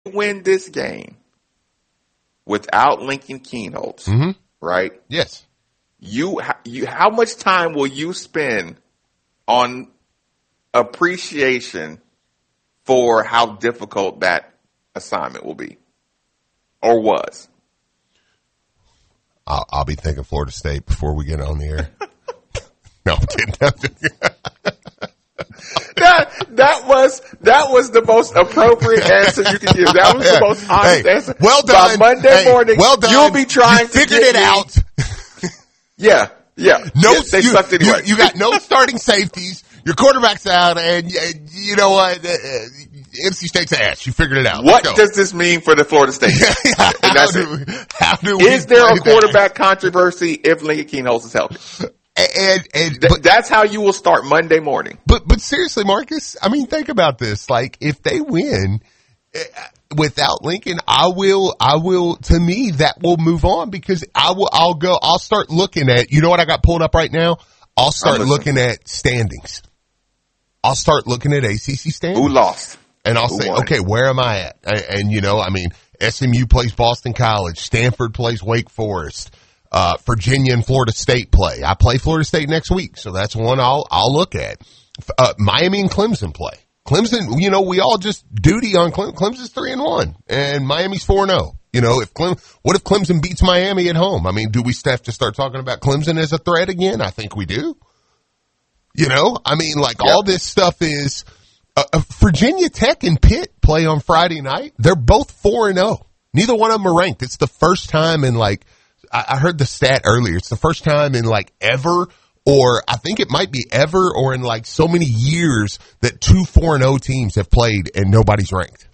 win this game without Lincoln Kienholz, right? Yes. You, how much time will you spend on appreciation for how difficult that assignment will be, or was? I'll be thinking Florida State before we get on the air. No, I'm kidding. That was the most appropriate answer you could give. That was the most honest answer. Well done. By Monday morning, well done. You'll be trying to figure it out. Yeah. They sucked anyway. You got no starting safeties. Your quarterback's out, and you know what? NC State's ass. You figured it out. What does this mean for the Florida State? How do we Is there a quarterback controversy if Lincoln Kienholz is healthy? But that's how you will start Monday morning. But seriously, Marcus, I mean, think about this. Like, if they win without Lincoln, I will, to me, that will move on because I'll start looking at, you know what I got pulled up right now? I'll start looking at standings. I'll start looking at ACC standings. Who lost? And I'll say, okay, where am I at? And you know, I mean, SMU plays Boston College. Stanford plays Wake Forest. Virginia and Florida State play. I play Florida State next week, so that's one I'll look at. Miami and Clemson play. Clemson, you know, we all just duty on Clemson's 3-1 and Miami's 4-0. You know, what if Clemson beats Miami at home? I mean, do we have to start talking about Clemson as a threat again? I think we do. You know, I mean, like all this stuff is, Virginia Tech and Pitt play on Friday night. They're both 4-0. Neither one of them are ranked. It's the first time in like, I heard the stat earlier. It's the first time in like ever, or I think it might be ever, or in like so many years that 2 4-0 teams have played and nobody's ranked.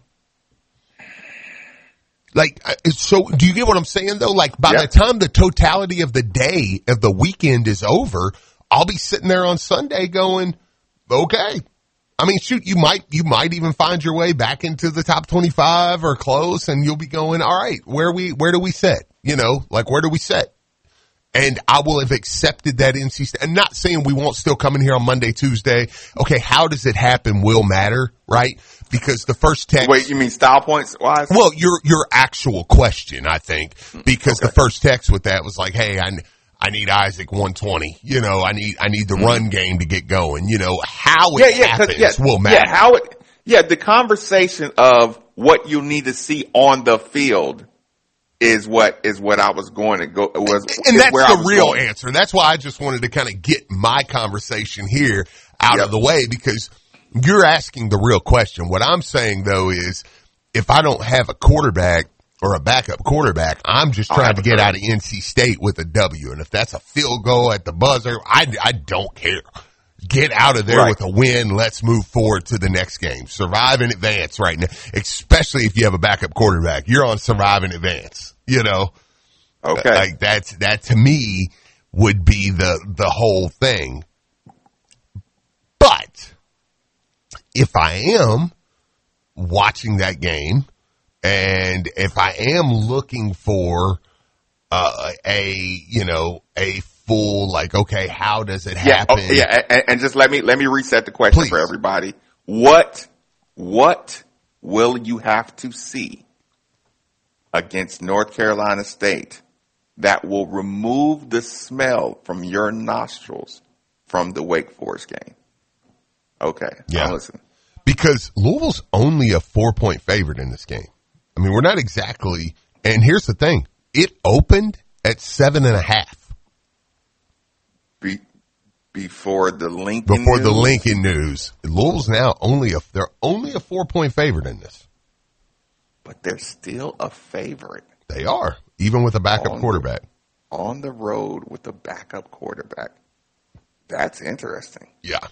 Like, so do you get what I'm saying though? Like by the time the totality of the day of the weekend is over, I'll be sitting there on Sunday going, okay. I mean, shoot, you might even find your way back into the top 25 or close, and you'll be going, all right, where do we set? You know, like where do we set? And I will have accepted that NC State. I'm not saying we won't still come in here on Monday, Tuesday. Okay, how does it happen will matter, right? Because the first text. Wait, you mean style points wise? Well, your actual question, I think, because the first text with that was like, hey, I need Isaac 120. You know, I need the run game to get going. You know, how it happens will matter. The conversation of what you need to see on the field is what I was going to go. And that's the real answer. That's why I just wanted to kind of get my conversation here out of the way, because you're asking the real question. What I'm saying though is, if I don't have a quarterback or a backup quarterback, I'm just trying to get out of NC State with a W. And if that's a field goal at the buzzer, I don't care. Get out of there with a win. Let's move forward to the next game. Survive in advance right now, especially if you have a backup quarterback. You're on survive in advance, you know? Okay. Like that to me would be the whole thing. But if I am watching that game, and if I am looking for a full, like, okay, how does it happen? And just let me reset the question for everybody. What will you have to see against North Carolina State that will remove the smell from your nostrils from the Wake Forest game? Okay, I'm listening. Because Louisville's only a 4-point favorite in this game. I mean, we're not exactly, and here's the thing. It opened at 7.5. Before the Lincoln news. Louisville's now they're only a 4-point favorite in this. But they're still a favorite. They are, even with a backup quarterback. On the road with a backup quarterback. That's interesting. Yeah.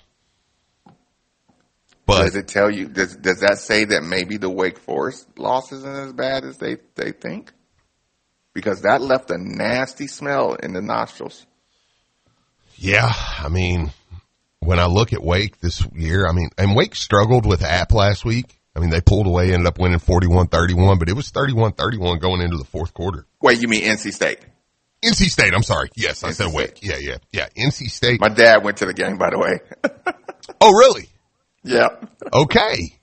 But does it tell you, does that say that maybe the Wake Forest loss isn't as bad as they think? Because that left a nasty smell in the nostrils. Yeah, I mean, when I look at Wake this year, I mean, and Wake struggled with App last week. I mean, they pulled away, ended up winning 41-31, but it was 31-31 going into the fourth quarter. Wait, you mean NC State? NC State, I'm sorry. Yes, I said Wake. Yeah, NC State. My dad went to the game, by the way. Oh, really? Yeah. Okay.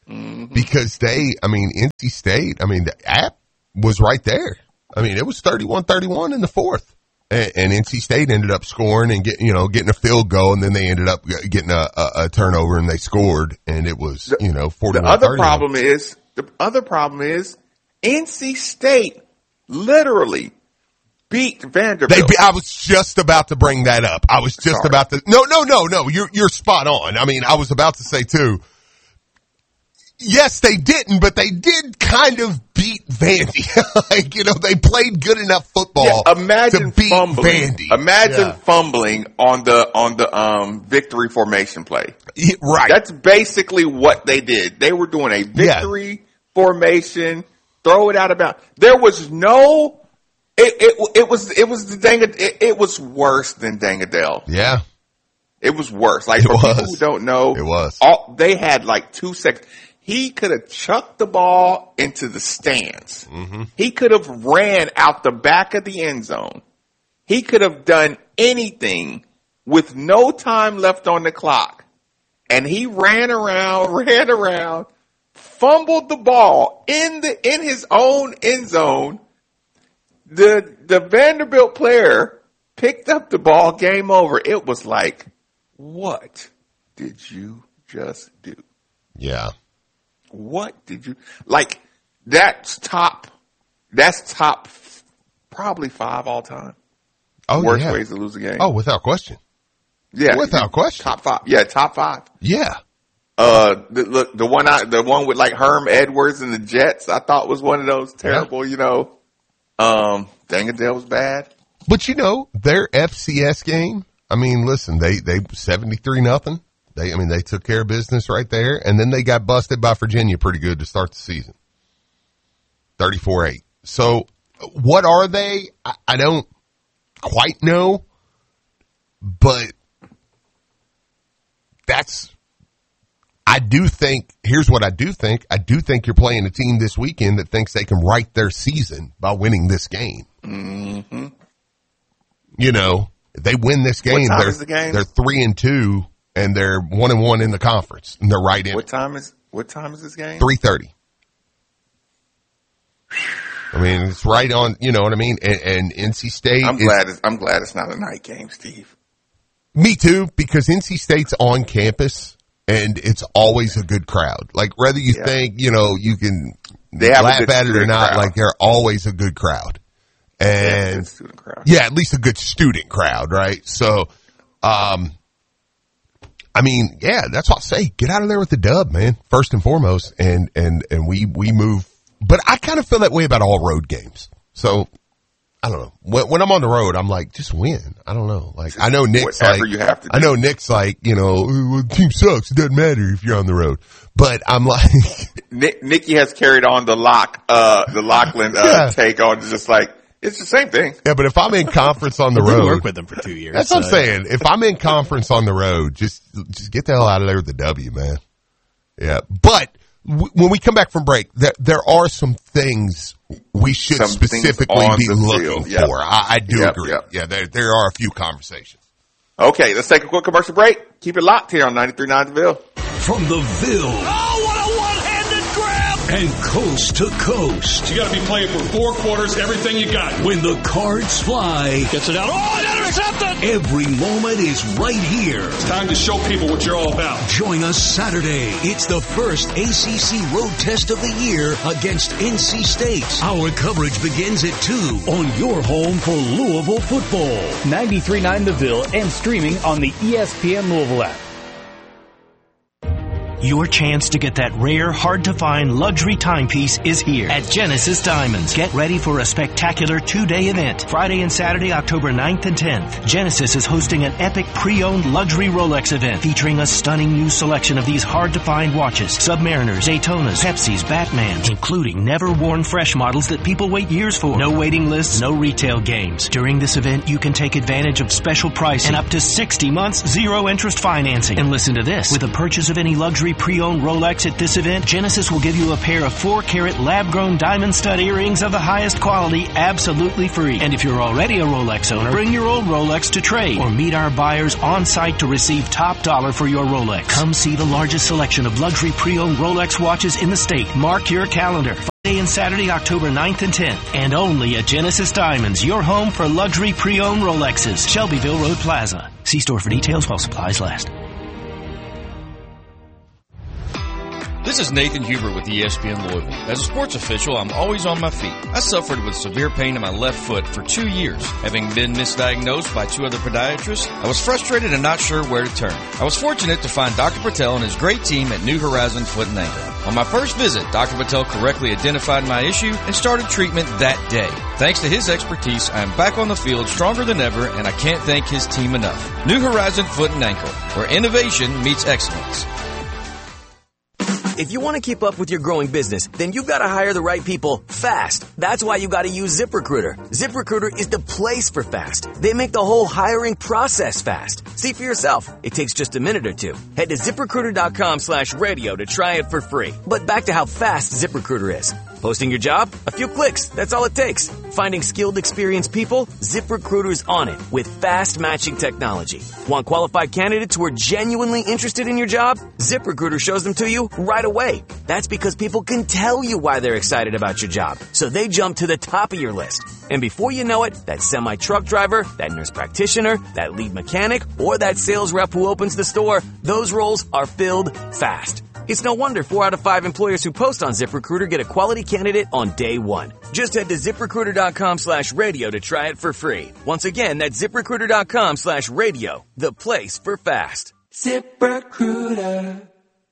because NC State, the app was right there. It was 31-31 in the fourth. And NC State ended up scoring and getting a field goal, and then they ended up getting a turnover and they scored, and it was 41-31. The other problem is NC State literally beat Vanderbilt. I was just about to bring that up. I was just about to. No. You're spot on. I was about to say too. Yes, they didn't, but they did kind of beat Vandy. They played good enough football to beat Vandy. Imagine fumbling on the victory formation play. Yeah, right. That's basically what they did. They were doing a victory formation, throw it out of bounds. There was no. It was worse than Dangadell. Yeah. It was worse. For people who don't know, it was. They had 2 seconds. He could have chucked the ball into the stands. Mm-hmm. He could have ran out the back of the end zone. He could have done anything with no time left on the clock. And he ran around, fumbled the ball in his own end zone. The Vanderbilt player picked up the ball, game over. It was like, what did you just do? Yeah. What did you that's top probably 5 all time. Oh, worst ways to lose a game. Oh, without question. Yeah. Without question. Top 5. Yeah, top 5. Yeah. The one with Herm Edwards and the Jets, I thought was one of those terrible, Dangadell was bad. But their FCS game, listen, they 73-0. They took care of business right there, and then they got busted by Virginia pretty good to start the season. 34-8. So what are they? I don't quite know, but here's what I do think. I do think you're playing a team this weekend that thinks they can write their season by winning this game. Mm-hmm. If they win this game, the game? They're 3-2. And they're 1-1 in the conference, and they're right in. What time is this game? 3:30. It's right on. You know what I mean? And NC State. I'm glad it's not a night game, Steve. Me too, because NC State's on campus, and it's always a good crowd. Whether you think you can laugh at it or not, they're always a good crowd. And student crowd. Yeah, at least a good student crowd, right? So, that's what I'll say. Get out of there with the dub, man. First and foremost, and we move. But I kind of feel that way about all road games. So I don't know. When I'm on the road, I'm like, just win. I don't know. I know Nick's you have to do. I know Nick's the team sucks. It doesn't matter if you're on the road. But I'm like, Nicky has carried on the Lachlan take on just it's the same thing. Yeah, but if I'm in conference on the road, work with them for 2 years. That's what I'm saying. If I'm in conference on the road, just get the hell out of there with the W, man. Yeah, but when we come back from break, there are some things we should specifically be looking for. I do agree. Yep. Yeah, there are a few conversations. Okay, let's take a quick commercial break. Keep it locked here on 93.9 The Ville. From the Ville. Oh, what a one-handed grab! And coast to coast. You got to be playing for 4 quarters, everything you got. When the cards fly. Gets it out. Oh, intercepted! Every moment is right here. It's time to show people what you're all about. Join us Saturday. It's the first ACC road test of the year against NC State. Our coverage begins at 2 on your home for Louisville football. 93.9 The Ville and streaming on the ESPN Louisville app. Your chance to get that rare, hard-to-find luxury timepiece is here at Genesis Diamonds. Get ready for a spectacular 2-day event. Friday and Saturday, October 9th and 10th. Genesis is hosting an epic pre-owned luxury Rolex event featuring a stunning new selection of these hard-to-find watches. Submariners, Daytonas, Pepsis, Batmans, including never-worn fresh models that people wait years for. No waiting lists, no retail games. During this event, you can take advantage of special pricing and up to 60 months, zero-interest financing. And listen to this. With a purchase of any luxury luxury pre-owned Rolex at this event, Genesis will give you a pair of 4-carat lab-grown diamond stud earrings of the highest quality absolutely free. And if you're already a Rolex owner, bring your old Rolex to trade or meet our buyers on site to receive top dollar for your Rolex. Come see the largest selection of luxury pre-owned Rolex watches in the state. Mark your calendar. Friday and Saturday, October 9th and 10th. And only at Genesis Diamonds, your home for luxury pre-owned Rolexes. Shelbyville Road Plaza. See store for details while supplies last. This is Nathan Huber with ESPN Louisville. As a sports official, I'm always on my feet. I suffered with severe pain in my left foot for 2 years. Having been misdiagnosed by 2 other podiatrists, I was frustrated and not sure where to turn. I was fortunate to find Dr. Patel and his great team at New Horizon Foot and Ankle. On my first visit, Dr. Patel correctly identified my issue and started treatment that day. Thanks to his expertise, I am back on the field stronger than ever, and I can't thank his team enough. New Horizon Foot and Ankle, where innovation meets excellence. If you want to keep up with your growing business, then you've got to hire the right people fast. That's why you got to use ZipRecruiter. ZipRecruiter is the place for fast. They make the whole hiring process fast. See for yourself. It takes just a minute or two. Head to ZipRecruiter.com/radio to try it for free. But back to how fast ZipRecruiter is. Posting your job? A few clicks. That's all it takes. Finding skilled, experienced people? ZipRecruiter's on it with fast matching technology. Want qualified candidates who are genuinely interested in your job? ZipRecruiter shows them to you right away. That's because people can tell you why they're excited about your job, so they jump to the top of your list. And before you know it, that semi-truck driver, that nurse practitioner, that lead mechanic, or that sales rep who opens the store, those roles are filled fast. It's no wonder 4 out of 5 employers who post on ZipRecruiter get a quality candidate on day one. Just head to ZipRecruiter.com/radio to try it for free. Once again, that's ZipRecruiter.com/radio, the place for fast. ZipRecruiter.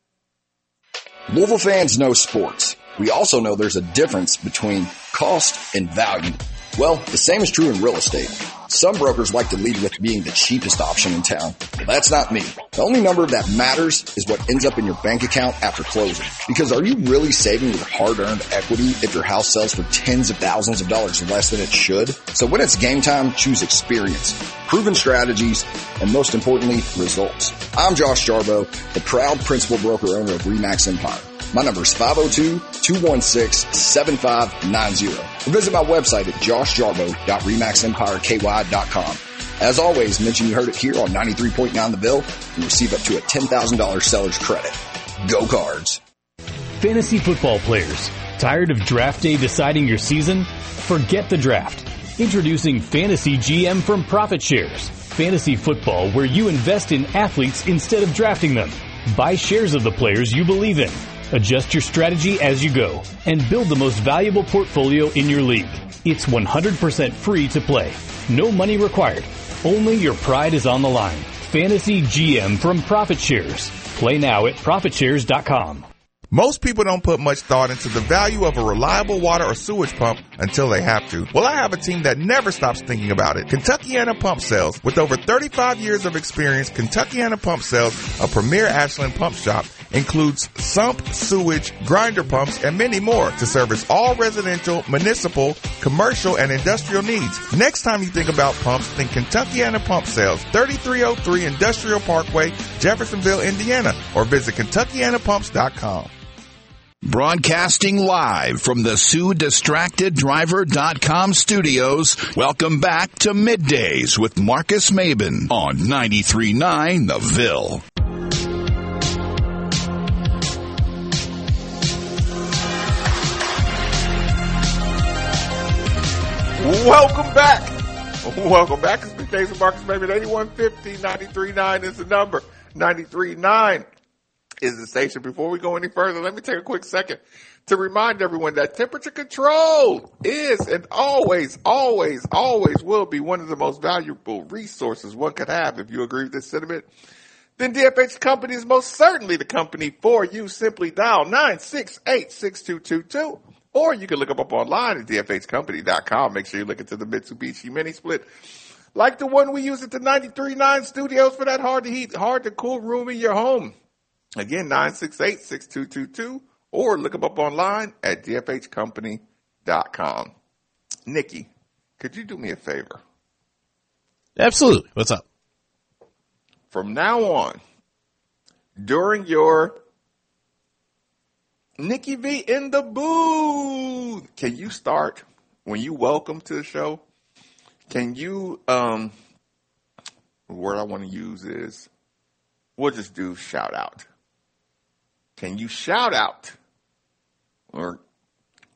Louisville fans know sports. We also know there's a difference between cost and value. Well, the same is true in real estate. Some brokers like to lead with being the cheapest option in town. Well, that's not me. The only number that matters is what ends up in your bank account after closing. Because are you really saving your hard-earned equity if your house sells for tens of thousands of dollars less than it should? So when it's game time, choose experience, proven strategies, and most importantly, results. I'm Josh Jarbo, the proud principal broker owner of RE/MAX Empire. My number is 502-216-7590. Or visit my website at joshjarbo.remaxempireky.com. As always, mention you heard it here on 93.9 The Ville and receive up to a $10,000 seller's credit. Go Cards. Fantasy football players, tired of draft day deciding your season? Forget the draft. Introducing Fantasy GM from Profit Shares. Fantasy football where you invest in athletes instead of drafting them. Buy shares of the players you believe in. Adjust your strategy as you go and build the most valuable portfolio in your league. It's 100% free to play. No money required. Only your pride is on the line. Fantasy GM from Profit Shares. Play now at ProfitShares.com. Most people don't put much thought into the value of a reliable water or sewage pump until they have to. Well, I have a team that never stops thinking about it. Kentuckiana Pump Sales. With over 35 years of experience, Kentuckiana Pump Sales, a premier Ashland pump shop, includes sump, sewage, grinder pumps, and many more to service all residential, municipal, commercial, and industrial needs. Next time you think about pumps, think Kentuckiana Pump Sales, 3303 Industrial Parkway, Jeffersonville, Indiana, or visit KentuckianaPumps.com. Broadcasting live from the SueDistractedDriver.com studios, welcome back to Middays with Marcus Maben on 93.9 The Ville. Welcome back. Welcome back. It's Middays with Marcus Maben. 8150 93.9 is the number. 93.9 is the station. Before we go any further, let me take a quick second to remind everyone that temperature control is and always will be one of the most valuable resources one could have. If you agree with this sentiment, then DFH Company is most certainly the company for you. Simply dial 968-6222, or you can look them up online at dfhcompany.com. Make sure you look into the Mitsubishi Mini Split, like the one we use at the 93.9 studios for that hard to heat, hard to cool room in your home. Again, 968-6222, or look them up online at dfhcompany.com. Nikki, could you do me a favor? Absolutely. What's up? From now on, during your Nikki V in the booth. Can you start when you welcome to the show? Can you, the word I want to use is, we'll just do shout out. Can you shout out or